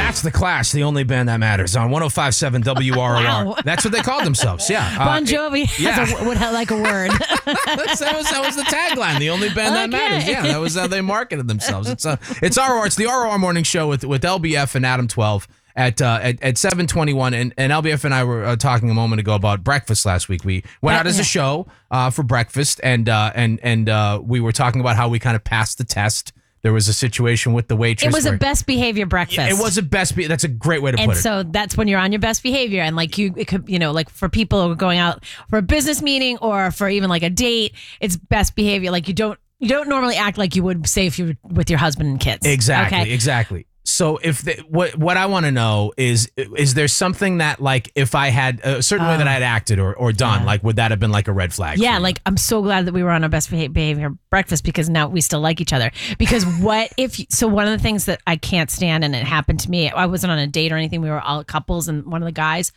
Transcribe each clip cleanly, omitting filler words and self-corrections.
That's The Clash, the only band that matters on 105.7 WROR. Wow. That's what they called themselves. Yeah. Bon Jovi would have like a word. that was the tagline. The only band that Okay. matters. Yeah, that was how they marketed themselves. It's ROR. It's the ROR morning show with LBF and Adam 12 at 7:21. And LBF and I were talking a moment ago about breakfast last week. We went out as a show for breakfast, and we were talking about how we kind of passed the test. There was a situation with the waitress. It was a best behavior breakfast. It was a best. That's a great way to put it. And so that's when you're on your best behavior. And like it could, like for people who are going out for a business meeting or for even like a date, it's best behavior. Like you don't normally act like you would say if you were with your husband and kids. Exactly. So what I want to know is there something that, like, if I had a certain way that I had acted or done, like, would that have been like a red flag? Yeah, like I'm so glad that we were on our best behavior breakfast because now we still like each other. Because one of the things that I can't stand, and it happened to me, I wasn't on a date or anything. We were all couples, and one of the guys,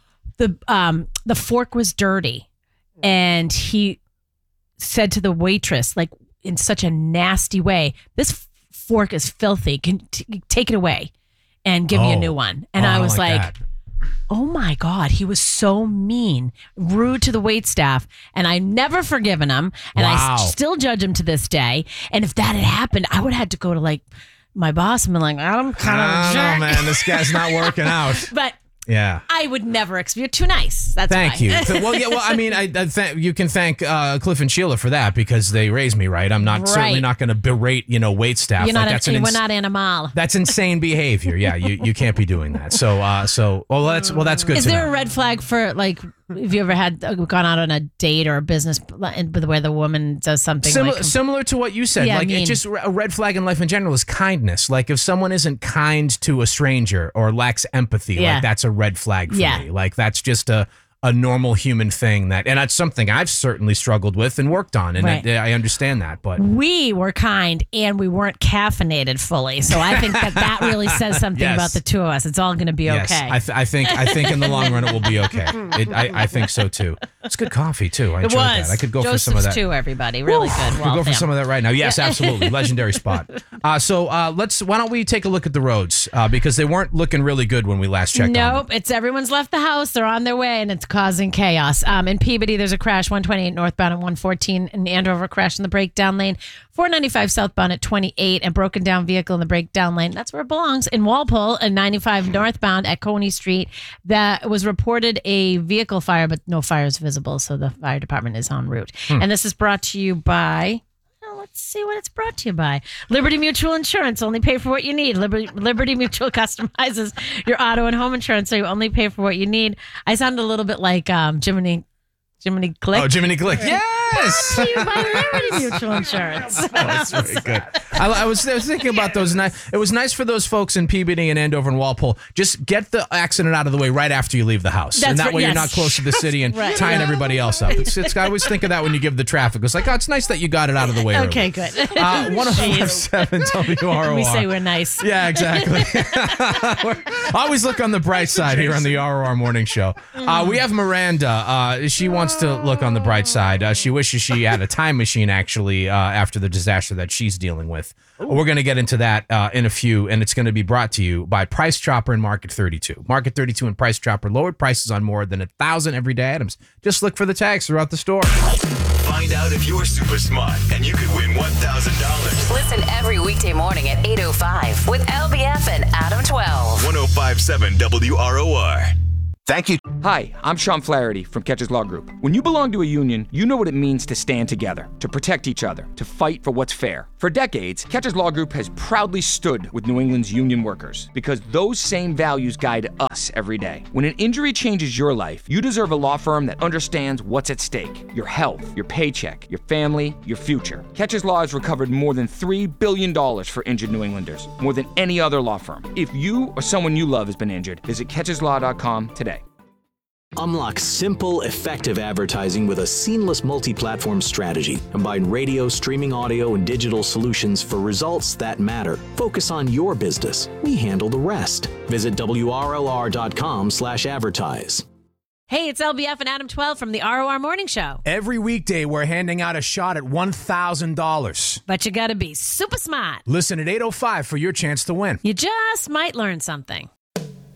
the fork was dirty, and he said to the waitress, like in such a nasty way, "This fork is filthy. Can take it away and give me a new one." And I was like oh my God, he was so mean, rude to the waitstaff, and I never forgiven him, and I still judge him to this day. And if that had happened, I would have had to go to like my boss and be like, I'm kind of a jerk. Oh man, this guy's not working out. But yeah, I would never expect. You're too nice. That's thank why. you. Well, yeah. Well, I mean, you can thank Cliff and Sheila for that because they raised me right. I'm not certainly not going to berate wait staff. You're we're not animal. That's insane behavior. Yeah, you can't be doing that. So that's good. Is there a red flag for like? Have you ever gone out on a date or a business where the woman does something similar to what you said? Yeah, like it's just a red flag in life in general is kindness. Like if someone isn't kind to a stranger or lacks empathy, like that's a red flag for me. Like that's just a normal human thing and that's something I've certainly struggled with and worked on, and I understand that. But we were kind and we weren't caffeinated fully, so I think that really says something about the two of us. It's all going to be okay. I think in the long run it will be okay. I think so too. It's good coffee too. I enjoyed that. I could go for some of that too. Everybody, really good. We'll go for some of that right now. Yes, absolutely, legendary spot. So why don't we take a look at the roads because they weren't looking really good when we last checked. Nope, it's everyone's left the house. They're on their way, and it's causing chaos. In Peabody, there's a crash, 128 northbound at 114, in Andover, crash in the breakdown lane, 495 southbound at 28, and broken down vehicle in the breakdown lane. That's where it belongs. In Walpole, and 95 northbound at Coney Street, that was reported a vehicle fire, but no fire is visible, so the fire department is en route. And this is brought to you by... Let's see what it's brought to you by. Liberty Mutual Insurance. Only pay for what you need. Liberty Mutual customizes your auto and home insurance, so you only pay for what you need. I sound a little bit like Jiminy Glick. Oh, Jiminy Glick. Yes! Brought to you by Liberty Mutual Insurance. That's very good. I was thinking about those. It was nice for those folks in Peabody and Andover and Walpole. Just get the accident out of the way right after you leave the house. And that way you're not close to the city and tying everybody else up. I always think of that when you give the traffic. It's like, it's nice that you got it out of the way. Okay, good. 105.7 WROR. We say we're nice. Yeah, exactly. Always look on the bright side here on the ROR Morning Show. We have Miranda. She wants to look on the bright side. She wishes she had a time machine, actually, after the disaster that she's dealing with. Ooh. We're going to get into that in a few, and it's going to be brought to you by Price Chopper and Market 32. Market 32 and Price Chopper lowered prices on more than 1,000 everyday items. Just look for the tags throughout the store. Find out if you're super smart and you could win $1,000. Listen every weekday morning at 8:05 with LBF and Adam 12. 105.7 WROR. Thank you. Hi, I'm Sean Flaherty from Catches Law Group. When you belong to a union, you know what it means to stand together, to protect each other, to fight for what's fair. For decades, Catches Law Group has proudly stood with New England's union workers because those same values guide us every day. When an injury changes your life, you deserve a law firm that understands what's at stake: your health, your paycheck, your family, your future. Catches Law has recovered more than $3 billion for injured New Englanders, more than any other law firm. If you or someone you love has been injured, visit catcheslaw.com today. Unlock simple, effective advertising with a seamless multi-platform strategy. Combine radio, streaming audio, and digital solutions for results that matter. Focus on your business. We handle the rest. Visit WRLR.com/advertise. Hey, it's LBF and Adam 12 from the ROR Morning Show. Every weekday, we're handing out a shot at $1,000. But you gotta be super smart. Listen at 8:05 for your chance to win. You just might learn something.